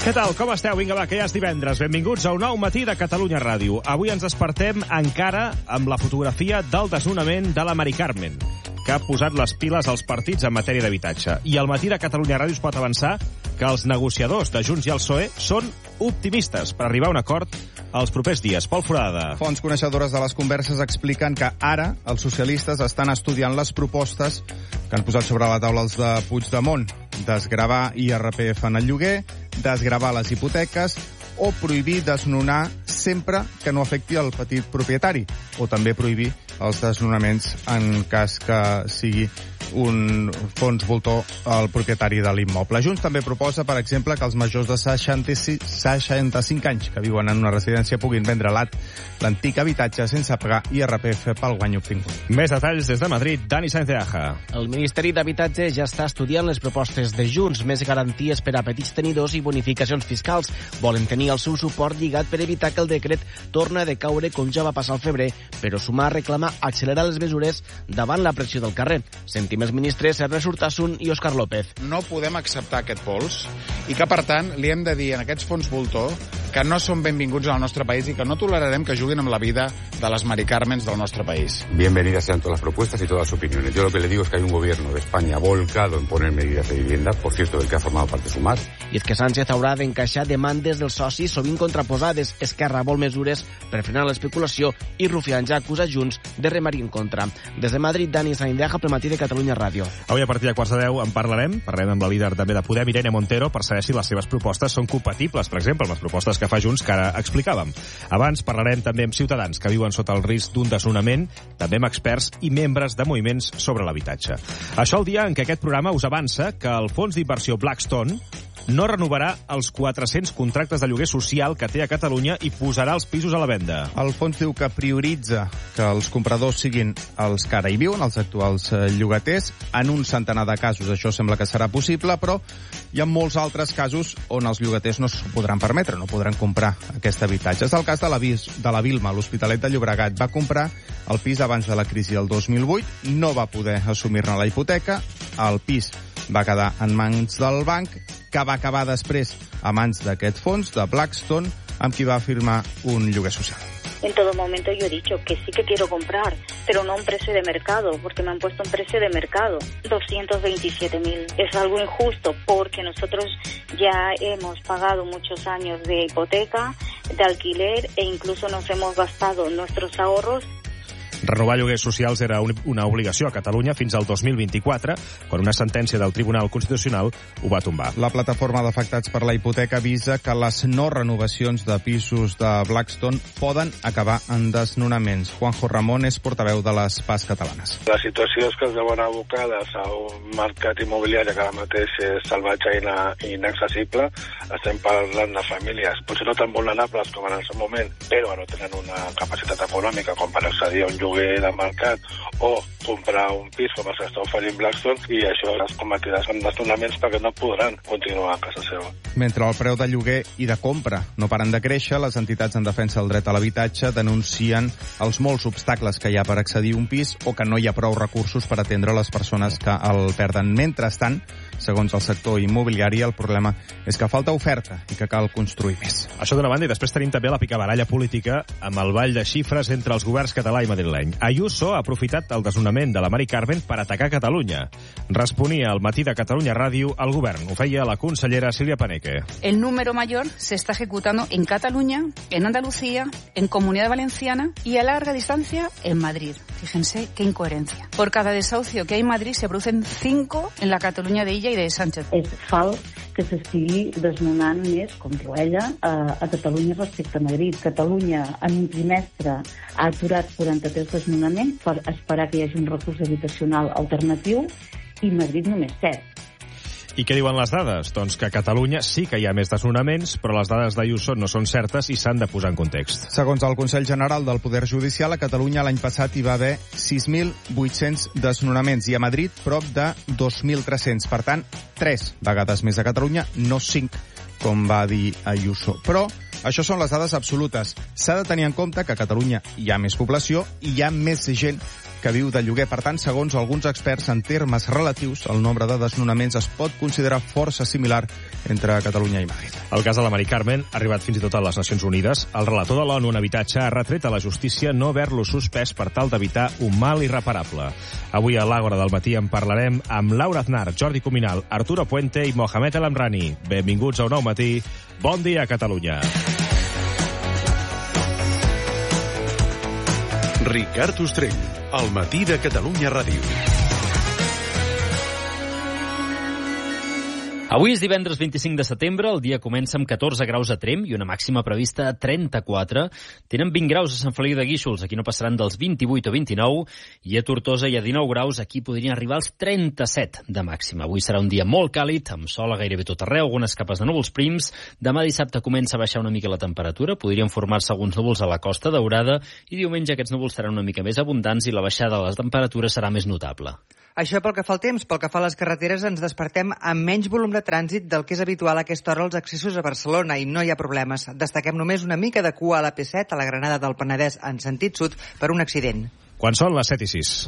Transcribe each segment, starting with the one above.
Què tal? Com esteu? Vinga, va, que ja és divendres. Benvinguts a un nou matí de Catalunya Ràdio. Avui ens despertem encara amb la fotografia del desnonament de la Mari Carmen, que ha posat les piles als partits en matèria d'habitatge. I al matí de Catalunya Ràdio es pot avançar que els negociadors de Junts i el PSOE són optimistes per arribar a un acord els propers dies. Pol Forada. Fonts coneixedores de les converses expliquen que ara els socialistes estan estudiant les propostes que han posat sobre la taula els de Puigdemont: desgravar IRPF en el lloguer, desgravar les hipoteques o prohibir desnonar sempre que no afecti el petit propietari, o també prohibir els desnonaments en cas que sigui un fons voltor al propietari de l'immoble. Junts també proposa, per exemple, que els majors de 65 anys que viuen en una residència puguin vendre l'antic habitatge sense pagar IRPF pel guany obtingut. Més detalls des de Madrid, Dani Sáenz de Aja. El Ministeri d'Habitatge ja està estudiant les propostes de Junts, més garanties per a petits tenidors i bonificacions fiscals. Volen tenir el seu suport lligat per evitar que el decret torni a decaure com ja va passar al febrer, però Sumar reclama accelerar les mesures davant la pressió del carrer. Sentim els ministres Ernest Urtasun i Òscar López. No podem acceptar aquest pols i que, per tant, li hem de dir en aquests fons voltor que no són benvinguts al nostre país i que no tolerarem que juguin amb la vida de les Mari Carmens del nostre país. Bienvenidas sean todas las propuestas y todas las opiniones. Yo lo que le digo es que hay un gobierno de España volcado en poner medidas de vivienda, por cierto, del que ha formado parte Sumar. I és que Sánchez haurà d'encaixar demandes dels socis sovint contraposades. Esquerra vol mesures per frenar l'especulació i Rufián ja acusa Junts de remar-hi en contra. Des de Madrid, Dani Sáenz de Aja, pel matí de Catalunya Ràdio. Avui a partir de 9:15 en parlarem amb la líder també de Podem, Irene Montero, per saber si les seves propostes són compatibles, per exemple, amb les propostes que fa Junts que ara explicàvem. Abans parlarem també amb ciutadans que viuen sota el risc d'un desnonament, també amb experts i membres de moviments sobre l'habitatge. Això el dia en què aquest programa us avança que el fons d'inversió Blackstone no renovarà els 400 contractes de lloguer social que té a Catalunya i posarà els pisos a la venda. El fons diu que prioritza que els compradors siguin els que ara hi viuen, els actuals llogaters. En un centenar de casos això sembla que serà possible, però hi ha molts altres casos on els llogaters no s'ho podran permetre, no podran comprar aquest habitatge. És el cas de la Vilma, l'Hospitalet de Llobregat. Va comprar el pis abans de la crisi del 2008, no va poder assumir-ne la hipoteca, el pis va quedar en mans del banc, que va acabar després a mans d'aquest fons, de Blackstone, amb qui va firmar un lloguer social. En todo momento yo he dicho que sí que quiero comprar, pero no a un precio de mercado, porque me han puesto un precio de mercado, 227.000. Es algo injusto porque nosotros ya hemos pagado muchos años de hipoteca, de alquiler e incluso nos hemos gastado nuestros ahorros. Renovar lloguers socials era una obligació a Catalunya fins al 2024, quan una sentència del Tribunal Constitucional ho va tombar. La plataforma d'afectats per la hipoteca avisa que les no renovacions de pisos de Blackstone poden acabar en desnonaments. Juanjo Ramón és portaveu de les PAS catalanes. La situació és que es veuen abocades a un mercat immobiliari que ara mateix és salvatge i inaccessible. Estem parlant de famílies, potser no tan vulnerables com en el seu moment, però no tenen una capacitat econòmica com per accedir a un lloguer de mercat o comprar un pis com els que està oferint Blackstone, i això es convertirà en desnonaments perquè no podran continuar a casa seva. Mentre el preu de lloguer i de compra no paren de créixer, les entitats en defensa del dret a l'habitatge denuncien els molts obstacles que hi ha per accedir a un pis o que no hi ha prou recursos per atendre les persones que el perden. Mentrestant, segons el sector immobiliari, el problema és que falta oferta i que cal construir més. Això d'una banda, i després tenim també la picabaralla política amb el ball de xifres entre els governs català i madrileny. Ayuso ha aprofitat el desnonament de la Mari Carmen per atacar Catalunya. Responia al matí de Catalunya Ràdio al govern. Ho feia la consellera Silvia Paneque. El número mayor se está ejecutando en Cataluña, en Andalucía, en Comunidad Valenciana y a larga distancia en Madrid. Fíjense qué incoherencia. Por cada desahucio que hay en Madrid se producen 5 en la Catalunya d'Illa i de Sánchez. És fals que s'estigui desnonant més, com diu ella, a Catalunya respecte a Madrid. Catalunya en un trimestre ha aturat 43 desnonaments per esperar que hi hagi un recurs habitacional alternatiu i Madrid només 7. I què diuen les dades? Doncs que a Catalunya sí que hi ha més desnonaments, però les dades d'Ayuso no són certes i s'han de posar en context. Segons el Consell General del Poder Judicial, a Catalunya l'any passat hi va haver 6.800 desnonaments i a Madrid prop de 2.300. Per tant, 3 vegades més a Catalunya, no 5, com va dir Ayuso. Però això són les dades absolutes. S'ha de tenir en compte que a Catalunya hi ha més població i hi ha més gent que viu de lloguer. Per tant, segons alguns experts, en termes relatius, el nombre de desnonaments es pot considerar força similar entre Catalunya i Madrid. El cas de la Mari Carmen ha arribat fins i tot a les Nacions Unides. El relator de l'ONU en habitatge ha retret a la justícia no haver-lo suspès per tal d'evitar un mal irreparable. Avui a l'Àgora del matí en parlarem amb Laura Aznar, Jordi Cuminal, Arturo Puente i Mohamed El Amrani. Benvinguts a Un Nou Matí. Bon dia, Catalunya. Ricard Ostrell, al matí de Catalunya Ràdio. Avui és divendres 25 de setembre, el dia comença amb 14 graus a Tremp i una màxima prevista a 34. Tenen 20 graus a Sant Feliu de Guíxols, aquí no passaran dels 28 o 29, i a Tortosa hi ha 19 graus, aquí podrien arribar als 37 de màxima. Avui serà un dia molt càlid, amb sol a gairebé tot arreu, algunes capes de núvols prims. Demà dissabte comença a baixar una mica la temperatura, podrien formar-se alguns núvols a la Costa Daurada, i diumenge aquests núvols seran una mica més abundants i la baixada de les temperatures serà més notable. Això pel que fa al temps. Pel que fa a les carreteres, ens despertem amb menys volum de trànsit del que és habitual a aquesta hora als accessos a Barcelona i no hi ha problemes. Destaquem només una mica de cua a la P7 a la Granada del Penedès en sentit sud per un accident. Quan són les 7:06.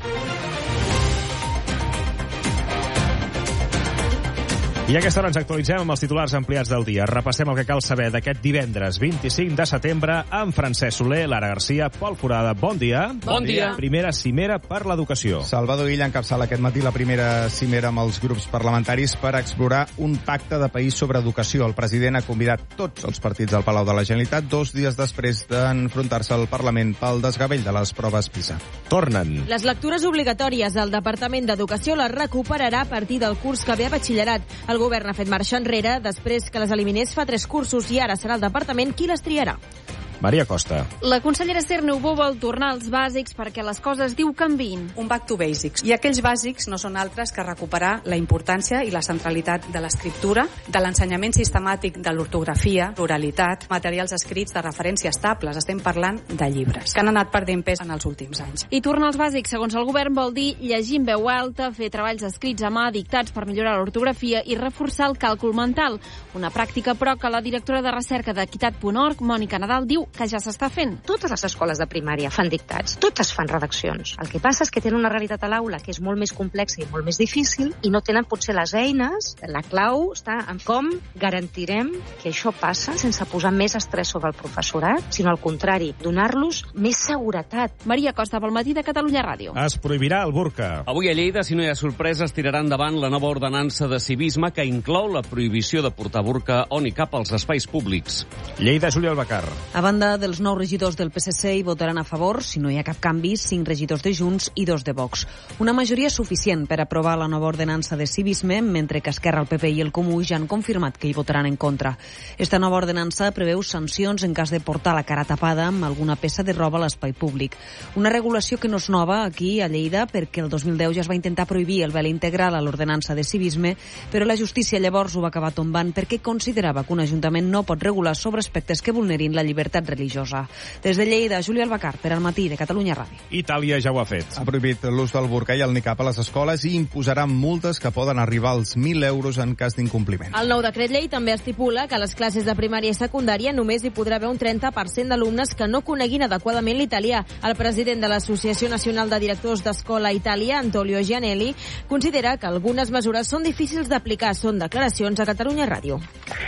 I a aquesta hora ens actualitzem amb els titulars ampliats del dia. Repassem el que cal saber d'aquest divendres 25 de setembre amb Francesc Soler, Lara Garcia, Pol Forada. Bon dia. Bon dia. Primera cimera per l'educació. Salvador Illa encapçala aquest matí la primera cimera amb els grups parlamentaris per explorar un pacte de país sobre educació. El president ha convidat tots els partits al Palau de la Generalitat 2 dies després d'enfrontar-se al Parlament pel desgavell de les proves PISA. Tornen. Les lectures obligatòries del Departament d'Educació les recuperarà a partir del curs que ve a batxillerat. El govern ha fet marxa enrere després que les eliminés fa 3 cursos i ara serà el departament qui les triarà. Maria Costa. La consellera Cernubo vol tornar als bàsics perquè les coses, diu, canviïn. Un back to basics. I aquells bàsics no són altres que recuperar la importància i la centralitat de l'escriptura, de l'ensenyament sistemàtic de l'ortografia, l'oralitat, materials escrits de referència estables. Estem parlant de llibres, que han anat perdent pes en els últims anys. I tornar als bàsics, segons el govern, vol dir llegir en veu alta, fer treballs escrits a mà, dictats per millorar l'ortografia i reforçar el càlcul mental. Una pràctica, però, que la directora de recerca d'Equitat.org, Mònica Nadal, diu que ja s'està fent. Totes les escoles de primària fan dictats, totes fan redaccions. El que passa és que tenen una realitat a l'aula que és molt més complexa i molt més difícil i no tenen potser les eines. La clau està en com garantirem que això passa sense posar més estrès sobre el professorat, sinó al contrari, donar-los més seguretat. Maria Costa, pel matí de Catalunya Ràdio. Es prohibirà el burca. Avui a Lleida, si no hi ha sorpreses, tirarà endavant la nova ordenança de civisme que inclou la prohibició de portar burca on i cap als espais públics. Lleida, Júlia Albacar. A banda dels 9 regidors del PSC hi votaran a favor, si no hi ha cap canvi, 5 regidors de Junts i 2 de Vox. Una majoria suficient per aprovar la nova ordenança de civisme, mentre que Esquerra, el PP i el Comú ja han confirmat que hi votaran en contra. Esta nova ordenança preveu sancions en cas de portar la cara tapada amb alguna peça de roba a l'espai públic. Una regulació que no és nova aquí a Lleida perquè el 2010 ja es va intentar prohibir el vel integral a l'ordenança de civisme, però la justícia llavors ho va acabar tombant perquè considerava que un ajuntament no pot regular sobre aspectes que vulnerin la llibertat religiosa. Des de Lleida, Júlia Albacar, per al matí de Catalunya Ràdio. Itàlia ja ho ha fet. Ha prohibit l'ús del burca i el niqab a les escoles i imposarà multes que poden arribar als 1.000 euros en cas d'incompliment. El nou decret llei també estipula que a les classes de primària i secundària només hi podrà haver un 30% d'alumnes que no coneguin adequadament l'italià. El president de l'Associació Nacional de Directors d'Escola a Itàlia, Antonio Gianelli, considera que algunes mesures són difícils d'aplicar. Són declaracions a Catalunya Ràdio.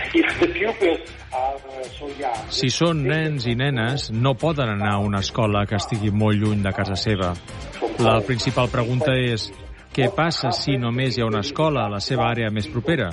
Si són nens i nenes, no poden anar a una escola que estigui molt lluny de casa seva. La principal pregunta és: què passa si només hi ha una escola a la seva àrea més propera?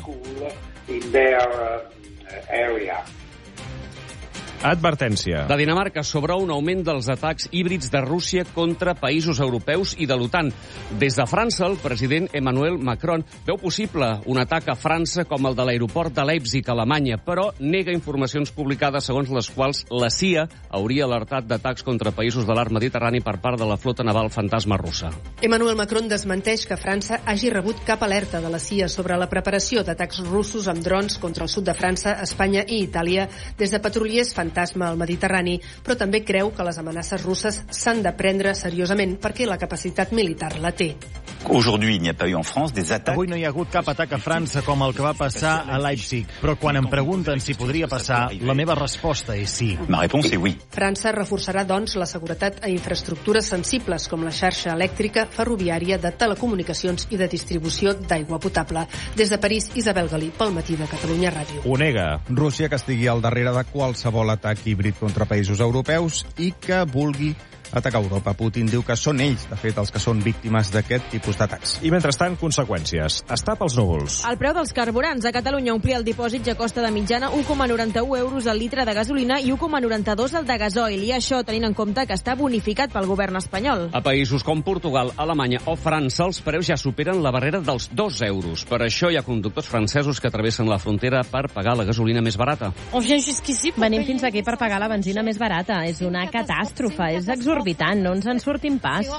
Advertència. De Dinamarca sobre un augment dels atacs híbrids de Rússia contra països europeus i de l'OTAN. Des de França, el president Emmanuel Macron veu possible un atac a França com el de l'aeroport de Leipzig, a Alemanya, però nega informacions publicades segons les quals la CIA hauria alertat d'atacs contra països de l'art mediterrani per part de la flota naval fantasma russa. Emmanuel Macron desmenteix que França hagi rebut cap alerta de la CIA sobre la preparació d'atacs russos amb drons contra el sud de França, Espanya i Itàlia des de patrullers fantasma al Mediterrani, però també creu que les amenaces russes s'han de prendre seriosament perquè la capacitat militar la té. Avui no hi ha hagut cap atac a França com el que va passar a Leipzig, però quan em pregunten si podria passar, la meva resposta és sí. França reforçarà, doncs, la seguretat a infraestructures sensibles com la xarxa elèctrica, ferroviària, de telecomunicacions i de distribució d'aigua potable. Des de París, Isabel Galí, pel Matí de Catalunya Ràdio. Ho nega. Rússia que estigui al darrere de qualsevol atac híbrid contra països europeus i que vulgui atacar Europa. Putin diu que són ells, de fet, els que són víctimes d'aquest tipus d'atacs. I mentrestant, conseqüències. Està pels núvols. El preu dels carburants a Catalunya omplir el dipòsit ja costa de mitjana 1,91 euros al litre de gasolina i 1,92 al de gasoil. I això tenint en compte que està bonificat pel govern espanyol. A països com Portugal, Alemanya o França, els preus ja superen la barrera dels 2 euros. Per això hi ha conductors francesos que travessen la frontera per pagar la gasolina més barata. Venim fins aquí per pagar la benzina més barata. És una catàstrofe, és exorbitant, no ens en sortim pas.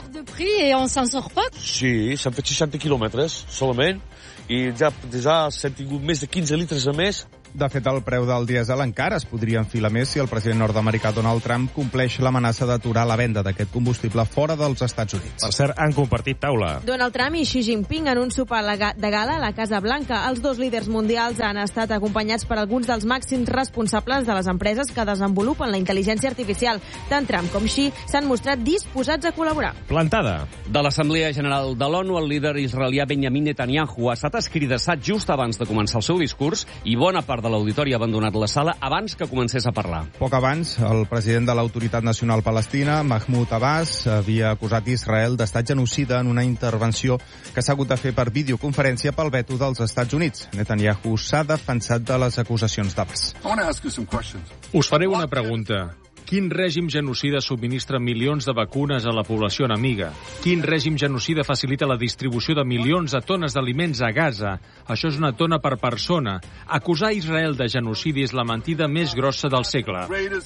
Sí, s'han fet 60 quilòmetres solament i ja s'han tingut més de 15 litres a més. De fet, el preu del dièsel encara es podria enfilar més si el president nord-americà Donald Trump compleix l'amenaça d'aturar la venda d'aquest combustible fora dels Estats Units. Per cert, han compartit taula. Donald Trump i Xi Jinping en un sopar de gala a la Casa Blanca. Els dos líders mundials han estat acompanyats per alguns dels màxims responsables de les empreses que desenvolupen la intel·ligència artificial. Tant Trump com Xi s'han mostrat disposats a col·laborar. Plantada. De l'Assemblea General de l'ONU, el líder israelià Benjamin Netanyahu ha estat escridassat just abans de començar el seu discurs i bona part de l'auditori ha abandonat la sala abans que comencés a parlar. Poc abans, el president de l'Autoritat Nacional Palestina, Mahmoud Abbas, havia acusat Israel d'estat genocida en una intervenció que s'ha hagut de fer per videoconferència pel veto dels Estats Units. Netanyahu s'ha defensat de les acusacions d'Abbas. Us faré una pregunta. Quin règim genocida subministra milions de vacunes a la població enemiga? Quin règim genocida facilita la distribució de milions de tones d'aliments a Gaza? Això és una tona per persona. Acusar Israel de genocidi és la mentida més grossa del segle.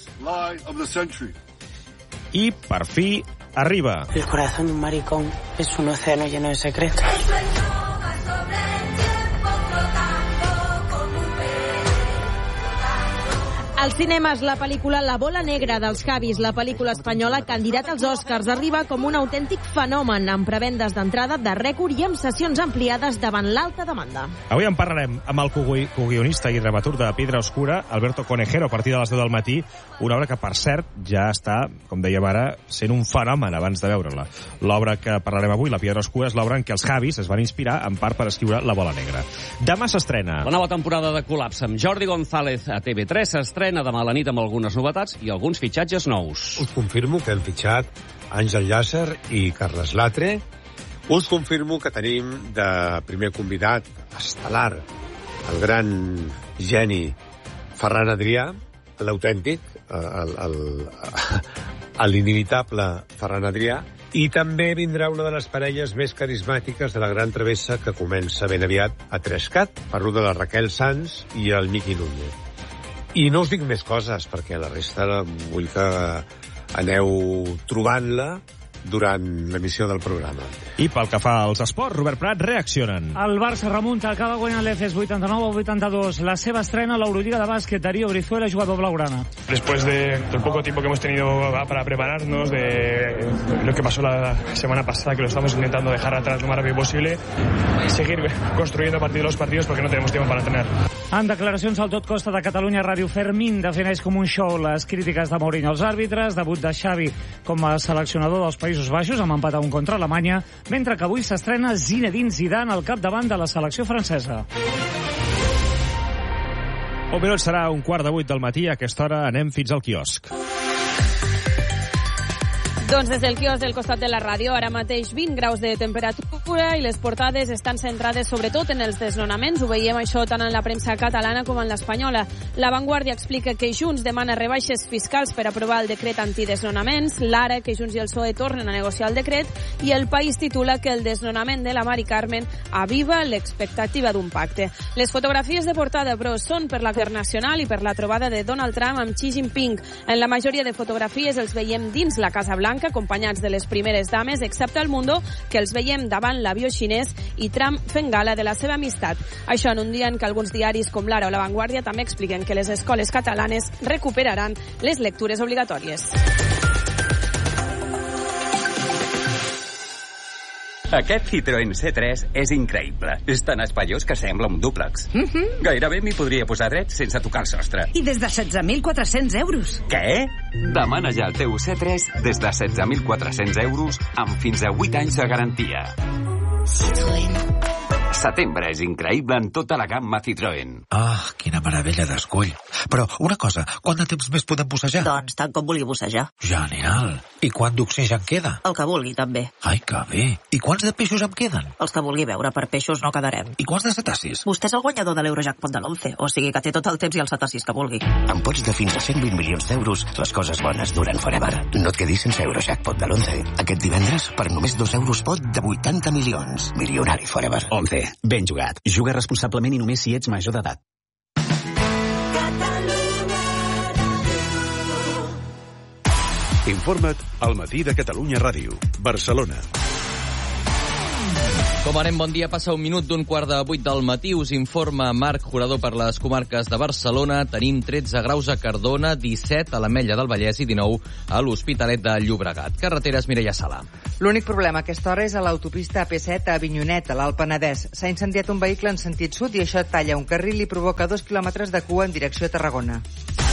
I, per fi, arriba. El corazón de un maricón es un océano lleno de secretos. Als cinemes, la pel·lícula La bola negra dels Javis, la pel·lícula espanyola candidata als Oscars, arriba com un autèntic fenomen, amb prevendes d'entrada de rècord i amb sessions ampliades davant l'alta demanda. Avui en parlarem amb el coguionista i dramaturg de Piedra Oscura, Alberto Conejero, a partir de les 10 del matí, una obra que, per cert, ja està, com dèiem ara, sent un fenomen abans de veure-la. L'obra que parlarem avui, La Piedra Oscura, és l'obra en què els Javis es van inspirar, en part, per escriure La bola negra. Demà s'estrena la nova temporada de Col·lapse amb Jordi González a TV3. S'estrena demà a la nit amb algunes novetats i alguns fitxatges nous. Us confirmo que hem fitxat Àngel Llàcer i Carles Latre. Us confirmo que tenim de primer convidat estel·lar el gran geni Ferran Adrià, l'autèntic, l'inimitable Ferran Adrià, i també vindrà una de les parelles més carismàtiques de la gran travessa que comença ben aviat a Trescat. Parlo de la Raquel Sanz i el Miqui Núñez. I no us dic més coses, perquè la resta vull que aneu trobant-la durant l'emissió del programa. I pel que fa als esports, Robert Prat, reaccionen. El Barça remunta, acaba guanyant l'Efes 89-82. La seva estrena a l'Euroliga de bàsquet, Darío Brizuela, jugador blaugrana. Después del poco tiempo que hemos tenido para prepararnos, de lo que pasó la semana pasada, que lo estamos intentando dejar atrás lo más rápido posible, seguir construyendo a partir de los partidos porque no tenemos tiempo para entrenar. En declaracions al Tot Costa de Catalunya Ràdio, Fermín defineix com un show les crítiques de Mourinho als àrbitres, debut de Xavi com a seleccionador dels Països Baixos, amb empat a 1 contra Alemanya, mentre que avui s'estrena Zinedine Zidane al capdavant de la selecció francesa. Un minut serà 7:15 del matí. A aquesta hora anem fins al quiosc. Doncs des del quiosc del costat de la ràdio, ara mateix 20 graus de temperatura i les portades estan centrades sobretot en els desnonaments. Ho veiem això tant en la premsa catalana com en l'espanyola. La Vanguardia explica que Junts demana rebaixes fiscals per aprovar el decret antidesnonaments, l'Ara que Junts i el PSOE tornen a negociar el decret, i El País titula que el desnonament de la Mari Carmen aviva l'expectativa d'un pacte. Les fotografies de portada, però, són per la Nacional i per la trobada de Donald Trump amb Xi Jinping. En la majoria de fotografies els veiem dins la Casa Blanca, acompanyats de les primeres dames, excepte el Mundo, que els veiem davant l'avió xinès i Trump fent gala de la seva amistat. Això en un dia en què alguns diaris com l'Ara o la Vanguardia també expliquen que les escoles catalanes recuperaran les lectures obligatòries. Aquest Citroën C3 és increïble. És tan espaiós que sembla un dúplex. Gairebé m'hi podria posar dret sense tocar el sostre. I des de 16.400 euros. Què? Demana ja el teu C3 des de 16.400 euros amb fins a 8 anys de garantia. Citroën. Setembre és increïble en tota la gamma Citroën. Quina meravella d'escull. Però, una cosa, quant de temps més podem bussejar? Doncs tant com vulgui bussejar. Genial. I quant d'oxigen queda? El que vulgui, també. Ai, que bé. I quants de peixos em queden? Els que vulgui veure, per peixos no quedarem. I quants de cetacis? Vostè és el guanyador de l'Eurojackpot de l'11, o sigui que té tot el temps i els cetacis que vulgui. Amb pots de fins a 120 milions d'euros, les coses bones duren forever. No et quedis sense Eurojackpot de l'11. Aquest divendres, per només 2 euros pot de 80 milions. Milionari forever. 11. Ben jugat. Juga responsablement i només si ets major d'edat. Informa't al Matí de Catalunya Ràdio. Barcelona. Com anem, bon dia. Passa 1 minut d'un 7:15 del matí. Us informa Marc Jurador per les comarques de Barcelona. Tenim 13 graus a Cardona, 17 a l'Ametlla del Vallès i 19 a l'Hospitalet de Llobregat. Carreteres, Mireia Sala. L'únic problema a aquesta hora és a l'autopista AP7 a Avinyonet, a l'Alt Penedès. S'ha incendiat un vehicle en sentit sud i això talla un carril i provoca 2 quilòmetres de cua en direcció a Tarragona.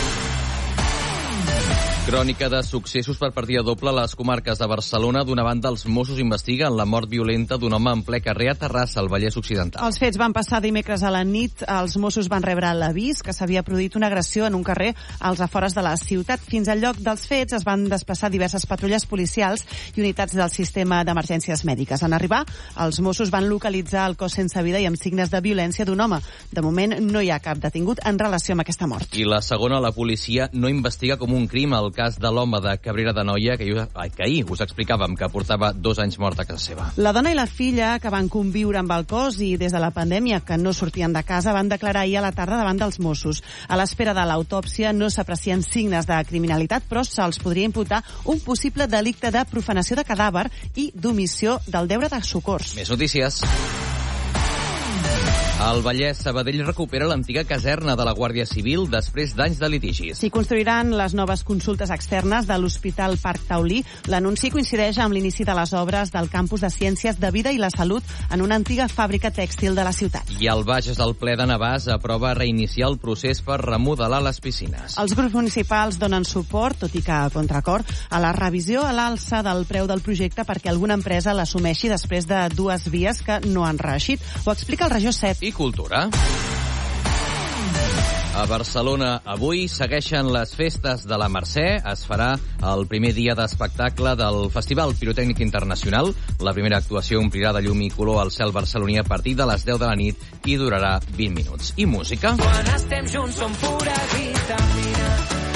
Crònica de successos per partida doble a les comarques de Barcelona. D'una banda, els Mossos investiguen la mort violenta d'un home en ple carrer a Terrassa, al Vallès Occidental. Els fets van passar dimecres a la nit. Els Mossos van rebre l'avís que s'havia produït una agressió en un carrer als afores de la ciutat. Fins al lloc dels fets es van desplaçar diverses patrulles policials i unitats del sistema d'emergències mèdiques. En arribar, els Mossos van localitzar el cos sense vida i amb signes de violència d'un home. De moment, no hi ha cap detingut en relació amb aquesta mort. I la segona, la policia no investiga com un crim el cas de l'home de Cabrera d'Anoia, que ahir us explicàvem que portava 2 anys mort a casa seva. La dona i la filla, que van conviure amb el cos i des de la pandèmia que no sortien de casa, van declarar ahir a la tarda davant dels Mossos. A l'espera de l'autòpsia no s'aprecien signes de criminalitat, però se'ls podria imputar un possible delicte de profanació de cadàver i d'omissió del deure de socors. Més notícies. Al Vallès, Sabadell recupera l'antiga caserna de la Guàrdia Civil després d'anys de litigis. S'hi construiran les noves consultes externes de l'Hospital Parc Taulí. L'anunci coincideix amb l'inici de les obres del campus de Ciències de Vida i la Salut en una antiga fàbrica tèxtil de la ciutat. I al Bages, el ple de Navàs aprova reiniciar el procés per remodelar les piscines. Els grups municipals donen suport, tot i que a contracor, a la revisió a l'alça del preu del projecte perquè alguna empresa l'assumeixi després de 2 vies que no han reeixit. Ho explica el Regió 7. I cultura. A Barcelona avui segueixen les festes de la Mercè. Es farà el primer dia d'espectacle del Festival Pirotècnic Internacional. La primera actuació omplirà de llum i color al cel barceloní a partir de les 10 de la nit i durarà 20 minuts. I música. Quan estem junts som pura vitamina.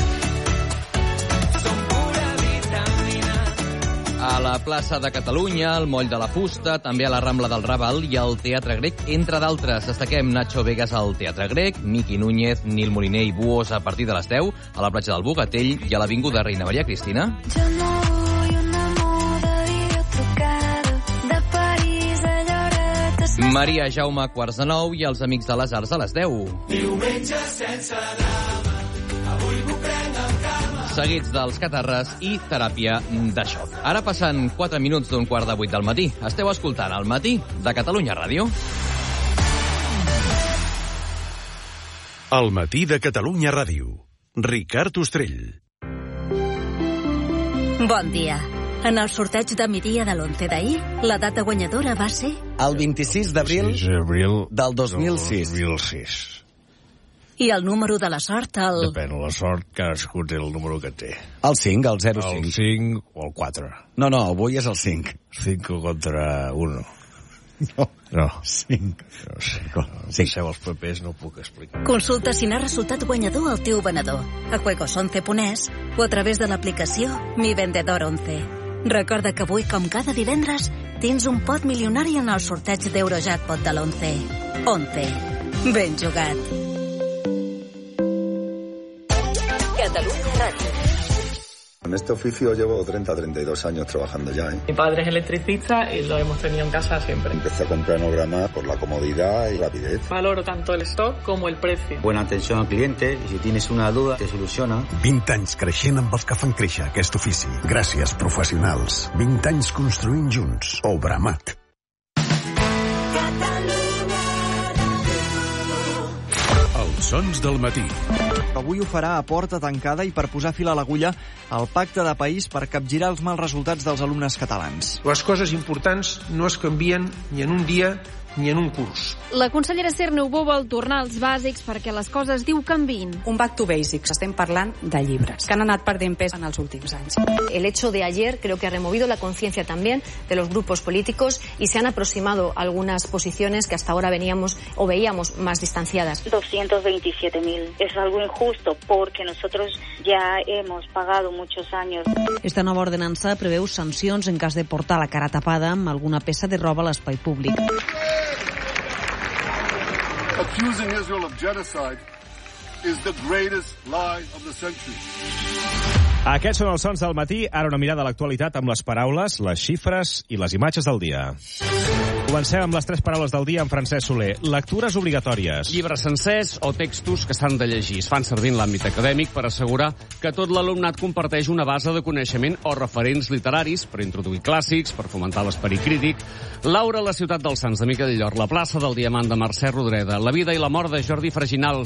A la plaça de Catalunya, al Moll de la Fusta, també a la Rambla del Raval i al Teatre Grec, entre d'altres. Destaquem Nacho Vegas al Teatre Grec, Miqui Núñez, Nil Moliner i Buos a partir de les 10, a la platja del Bogatell i a l'Avinguda Reina Maria Cristina. Jo no vull una moda trucada de París a Lloret. Maria Jaume, 8:45 i els Amics de les Arts a les 10. Diumenge sense drama, avui m'ho prenc amb calma. Seguits dels catarres i teràpia de xoc. Ara passen 4 minuts d'un 7:15 del matí. Esteu escoltant El Matí de Catalunya Ràdio. El Matí de Catalunya Ràdio. Ricard Ostrell. Bon dia. En el sorteig de migdia de l'11 d'ahir, la data guanyadora va ser... El 26 d'abril del 2006. I el número de la sort, Depèn de la sort, cadascú té el número que té. El 5, el 05. El 5 o el 4. No, avui és el 5. 5 contra 1. No. 5. No sé. Si deixeu els papers no ho puc explicar. Consulta si n'ha resultat guanyador el teu venedor a juegos11.es o a través de l'aplicació Mi Vendedor 11. Recorda que avui, com cada divendres, tens un pot milionari en el sorteig d'Eurojackpot de l'11. 11. Ben jugat. Catalunya Ràdio. En este oficio llevo 32 años trabajando ya. Mi padre es electricista y lo hemos tenido en casa siempre. Empecé a comprar Nograma por la comodidad y rapidez. Valoro tanto el stock como el precio. Buena atención al cliente y si tienes una duda te soluciona. 20 anys creixent amb els que fan créixer aquest ofici. Gràcies, professionals. 20 anys construint junts. Obramat. Sons del matí. Avui ho farà a porta tancada i per posar fil a l'agulla al pacte de país per capgirar els mals resultats dels alumnes catalans. Les coses importants no es canvien ni en un dia ni en un curs. La consellera Cernubo vol tornar als bàsics perquè les coses, diu, canviïn. Un back to basics. Estem parlant de llibres, que han anat perdent pes en els últims anys. El hecho de ayer creo que ha removido la conciencia también de los grupos políticos y se han aproximado algunas posiciones que hasta ahora veníamos o veíamos más distanciadas. 227.000. Es algo injusto porque nosotros ya hemos pagado muchos años. Esta nova ordenança preveu sancions en cas de portar la cara tapada amb alguna peça de roba a l'espai públic. Accusing Israel of genocide is the greatest lie of the century. Aquests són els sons del matí. Ara una mirada a l'actualitat amb les paraules, les xifres i les imatges del dia. Comencem amb les 3 paraules del dia amb Francesc Soler. Lectures obligatòries. Llibres sencers o textos que s'han de llegir. Es fan servir en l'àmbit acadèmic per assegurar que tot l'alumnat comparteix una base de coneixement o referents literaris, per introduir clàssics, per fomentar l'esperit crític. Laura, la ciutat dels Sants de Miquel i Llor, la plaça del Diamant de Mercè Rodoreda, la vida i la mort de Jordi Freginals,